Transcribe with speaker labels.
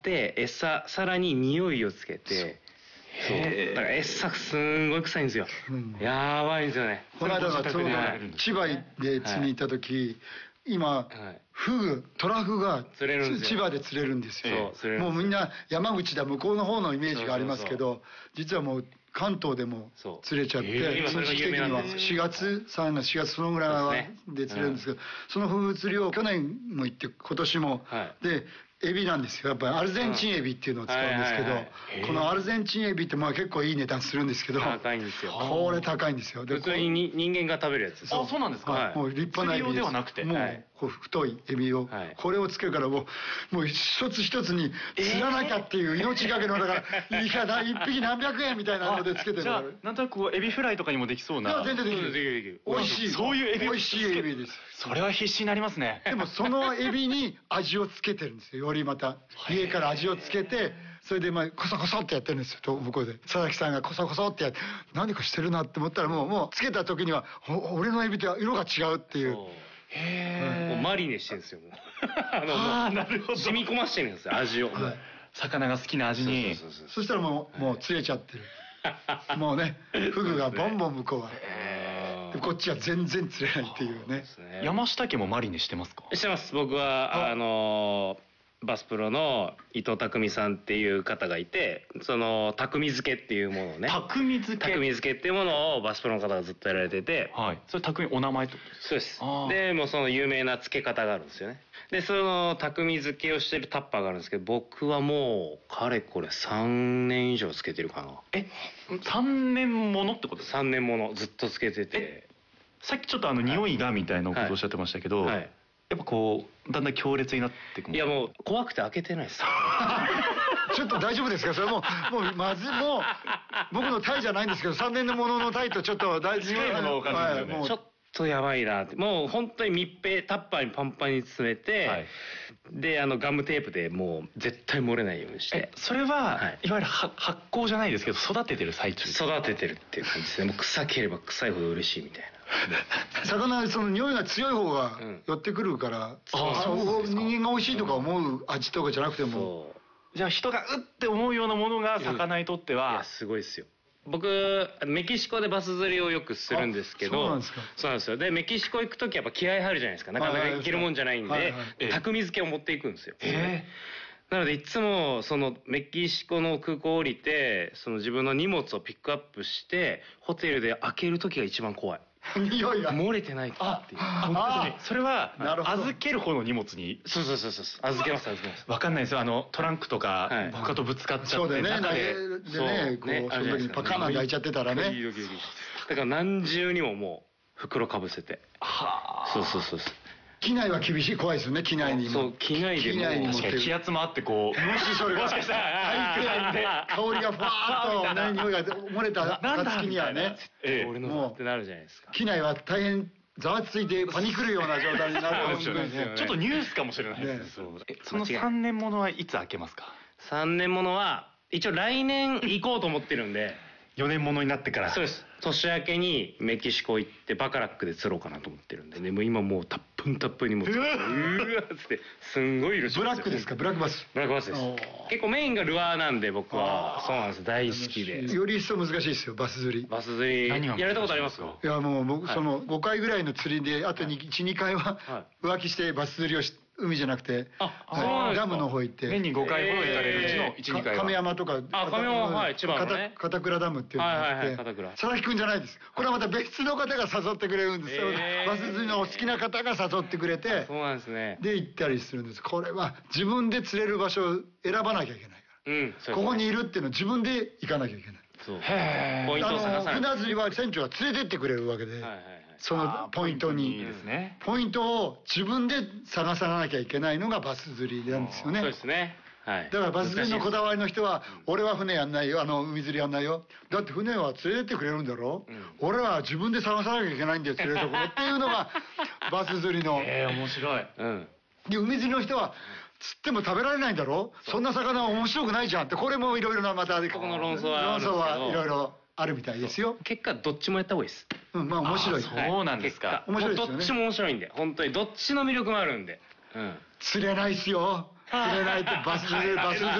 Speaker 1: て餌、さらに匂いをつけて、そうだから餌すんごい臭いんですよ、やばいんですよね。
Speaker 2: この間がちょうど千葉で釣りに行った時、今フグ、トラフグが千葉で釣れるんですよ。もうみんな山口だ向こうの方のイメージがありますけど、実はもう関東でも釣れちゃって、その時期的には4月3月4月そのぐらいで釣れるんですけど、そのフグ釣りを去年も行って今年もで、エビなんですよ。やっぱりアルゼンチンエビっていうのを使うんですけど、このアルゼンチンエビってまあ結構いい値段するんですけど、
Speaker 1: 高いんですよ。
Speaker 2: これ高いんですよ。
Speaker 1: 普通に人間が食べるやつです。
Speaker 3: あ、そうなんですか。
Speaker 2: もう立派なエビです。
Speaker 3: ではなくて、
Speaker 2: もう太いエビをこれをつけるからもう一つ一つに釣らなきゃっていう命がけのだからいいかな、一匹何百円みたいなのでつけてる。
Speaker 3: じゃあなんとなくこうエビフライとかにもできそうな。
Speaker 2: いや全然できる。美味しい。
Speaker 3: そういうエビ。
Speaker 2: 美味しいエビです。
Speaker 3: それは必死になりますね。
Speaker 2: でもそのエビに味をつけてるんですよ。よりまた家から味をつけて、それでまあコソコソってやってるんですよ。向こうで佐々木さんがコソコソってやって何かしてるなって思ったらもうつけた時には俺のエビと色が違うっていう。
Speaker 1: もうマリネしてるんですよ。
Speaker 3: ああ、なるほど。
Speaker 1: 染み込ましてるんですよ、味を。
Speaker 3: 魚が好きな味に。
Speaker 2: そしたらもう釣れちゃってる。もうね、フグがボンボン向こうは。こっちは全然釣れないっていうね。
Speaker 3: 山下家もマリネしてますか？
Speaker 1: してます。僕はバスプロの伊藤匠さんっていう方がいて、その匠漬けっていうものをね、匠漬けっていうものをバスプロの方がずっとやられてて、
Speaker 3: それ匠お名前ってことですか？
Speaker 1: そうです。でもうその有名な漬け方があるんですよね。でその匠漬けをしてるタッパーがあるんですけど、僕はもうかれこれ3年以上漬けてるかな。
Speaker 3: 3年ものってことですか？
Speaker 1: 3年ものずっと漬けてて、
Speaker 3: さっきちょっと匂いがみたいなことをおっしゃってましたけど、やっぱこうだんだん強烈になっていく。
Speaker 1: いやもう怖くて開けてないです。
Speaker 2: ちょっと大丈夫ですか？それもうまずもう僕のタイじゃないんですけど、3年のもののタイとちょっと大事
Speaker 3: なのを感じるよね。
Speaker 1: ちょっとやばいなって。もう本当に密閉タッパーにパンパンに詰めて、でガムテープでもう絶対漏れないようにして。
Speaker 3: それはいわゆる発酵じゃないですけど育ててる最中。
Speaker 1: 育ててるっていう感じですね。もう臭ければ臭いほど嬉しいみたいな。
Speaker 2: 魚はその匂いが強い方が寄ってくるから、人間が美味しいとか思う味とかじゃなくても、
Speaker 3: じゃあ人がうって思うようなものが魚にとっては
Speaker 1: すごいですよ。僕メキシコでバス釣りをよくするんですけど、そうなんですよ。でメキシコ行く時やっぱ気合入るじゃないですか。なかなか行けるもんじゃないんで、匠漬けを持っていくんですよ。なのでいつもそのメキシコの空港降りて、その自分の荷物をピックアップしてホテルで開ける時が一番怖い。
Speaker 2: 匂いが
Speaker 1: 漏れてないかっていう。
Speaker 3: それは預ける方の荷物に。
Speaker 1: そう預けます
Speaker 3: 分かんないですよ。トランクとか他とぶつかっちゃって中で
Speaker 2: ね、こうその時にパカーン開いちゃってたらね。
Speaker 1: だから何重にももう袋かぶせて。そう
Speaker 2: 機内は厳しい、怖いですよね。機内にも。
Speaker 1: そう、機内でも
Speaker 3: 確かに気圧もあってこう、
Speaker 2: もしそれが
Speaker 3: もしかしたら
Speaker 2: 入って香りがファーッとね、匂いが漏れた暁にはね、
Speaker 1: 俺のってなるじゃないですか。
Speaker 2: 機内は大変ざわついてパニクるような状態になるかもしれないですね。
Speaker 3: ちょっとニュースかもしれないです。その3年ものはいつ開けますか
Speaker 1: ？3年ものは一応来年行こうと思ってるんで。
Speaker 3: 4年ものになってから。
Speaker 1: そうです。年明けにメキシコ行ってバカラックで釣ろうかなと思ってるんでね。もう今もうたっぷんにもううわーってすんごい色してますよ。
Speaker 2: ブラックですか？ブラックバス。
Speaker 1: ブラックバスです。結構メインがルアーなんで僕は。そうなんです。大好きで。
Speaker 2: より一層難しいですよ、バス釣り。
Speaker 1: バス釣りやられたことありますか？
Speaker 2: いやもう僕その5回ぐらいの釣りであと1、2回は浮気してバス釣りをして。海じゃなくてダムの方行って、
Speaker 3: 年に5回ほど行かれるうちの1、2回は
Speaker 2: 亀山とか、
Speaker 1: 亀山、千葉のね
Speaker 2: 片倉ダムっていうのがあって、佐々木くんじゃないです。これはまた別の方が誘ってくれるんですよ。バス釣りのお好きな方が誘ってくれて、
Speaker 1: そうなんですね。
Speaker 2: で行ったりするんです。これは自分で釣れる場所を選ばなきゃいけないから、ここにいるっていうのを自分で行かなきゃいけない。
Speaker 1: ポイントを探さない。
Speaker 2: 船釣りは船長が連れてってくれるわけで、そのポイントにポイントを自分で探さなきゃいけないのがバス釣りなんですよね。
Speaker 1: そうですね。
Speaker 2: だからバス釣りのこだわりの人は、俺は船やんないよ、海釣りやんないよ、だって船は連れてってくれるんだろ、俺は自分で探さなきゃいけないんだよ、連れてところっていうのがバス釣りの。
Speaker 3: 面白い。
Speaker 2: で海釣りの人は釣っても食べられないんだろ、そんな魚は面白くないじゃんって、これもいろいろなまた
Speaker 1: この論争はい
Speaker 2: ろいろあるみたいですよ。
Speaker 1: 結果どっちもやった方がいいです。
Speaker 2: まあ面白い。
Speaker 3: そうなんですか。
Speaker 2: 面白いですよね。
Speaker 1: どっちも面白いんで、本当にどっちの魅力もあるんで。
Speaker 2: 釣れないっすよ。釣れないってバス釣り